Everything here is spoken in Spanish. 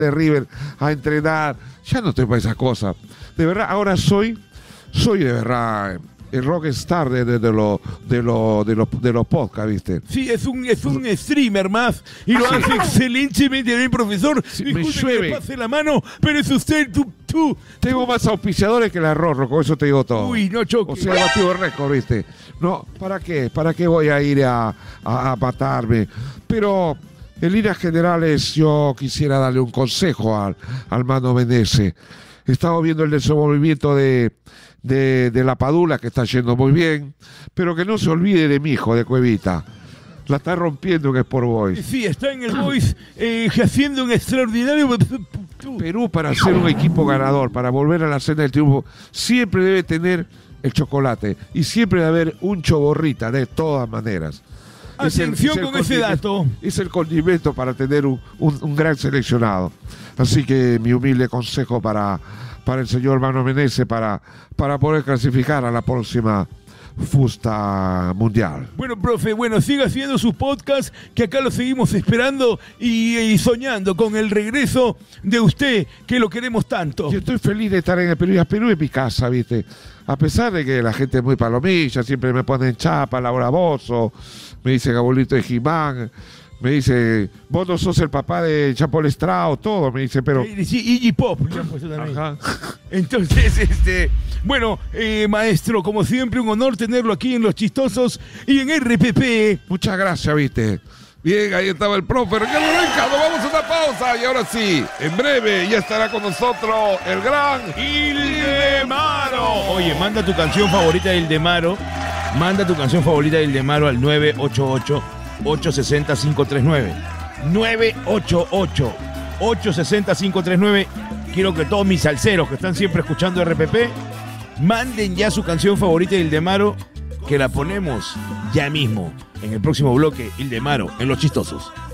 de River a entrenar. Ya no estoy para esas cosas. De verdad, ahora soy de verdad el rockstar de los podcasts, ¿viste? Sí, es un streamer más y lo hace excelentemente bien, profesor. Sí, Disculpe me llueve. que le pase la mano, pero es usted, tú. Tengo más auspiciadores que la Rorro, con eso te digo todo. Uy, no choque. O sea, batido récord, ¿viste? No, ¿para qué? ¿Para qué voy a ir a matarme? Pero en líneas generales yo quisiera darle un consejo al Mano Menezes. Estamos viendo el desenvolvimiento de la Padula, que está yendo muy bien, pero que no se olvide de mi hijo, de Cuevita. La está rompiendo en Sport Boys. Sí, está en el Boys haciendo un extraordinario... Perú, para ser un equipo ganador, para volver a la senda del triunfo, siempre debe tener el chocolate y siempre debe haber un choborrita, de todas maneras. Atención con ese dato. Es el condimento para tener un gran seleccionado. Así que mi humilde consejo para el señor Mano Menezes para poder clasificar a la próxima fusta mundial. Bueno, profe, siga haciendo sus podcasts, que acá lo seguimos esperando y soñando con el regreso de usted, que lo queremos tanto. Yo estoy feliz de estar en el Perú, y Perú es mi casa, ¿viste? A pesar de que la gente es muy palomilla, siempre me ponen chapa, Laura Bozzo, me dice Abuelito de Jimán, me dice, vos no sos el papá de Chapo Lestrao, todo, me dice, pero... Sí, Iggy Pop, le han puesto también. Ajá. Entonces, maestro, como siempre, un honor tenerlo aquí en Los Chistosos y en RPP. Muchas gracias, ¿viste? Bien, ahí estaba el profe Ricardo Renca. Nos vamos a una pausa y ahora sí, en breve ya estará con nosotros el gran Ildemaro. Oye, manda tu canción favorita de Ildemaro. Manda tu canción favorita de Ildemaro al 988-860-539. 988-860-539. Quiero que todos mis salseros que están siempre escuchando RPP manden ya su canción favorita de Ildemaro, que la ponemos ya mismo en el próximo bloque. Ildemaro en Los Chistosos.